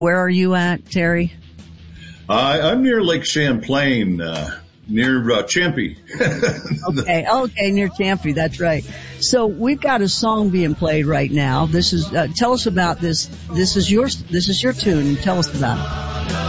Where are you at, Terry? I'm near Lake Champlain, near Champy. Okay, near Champy, that's right. So we've got a song being played right now. This is tell us about this. This is your tune. Tell us about it.